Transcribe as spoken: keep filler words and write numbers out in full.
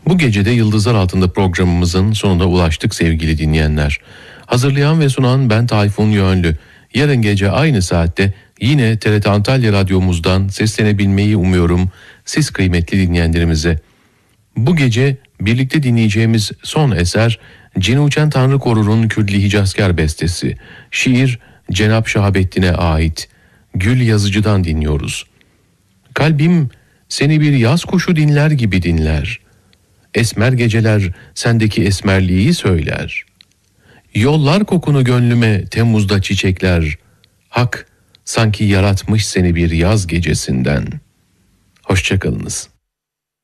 Bu gece de Yıldızlar Altında programımızın sonuna ulaştık sevgili dinleyenler. Hazırlayan ve sunan ben Tayfun Yönlü. Yarın gece aynı saatte yine T R T Antalya Radyomuzdan seslenebilmeyi umuyorum siz kıymetli dinleyenlerimize. Bu gece birlikte dinleyeceğimiz son eser Cinuçen Tanrı Korur'un Kürdli Hicazkar bestesi. Şiir Cenab Şahabettin'e ait. Gül Yazıcı'dan dinliyoruz. Kalbim seni bir yaz kuşu dinler gibi dinler. Esmer geceler sendeki esmerliği söyler. Yollar kokunu gönlüme Temmuz'da çiçekler. Hak sanki yaratmış seni bir yaz gecesinden. Hoşçakalınız.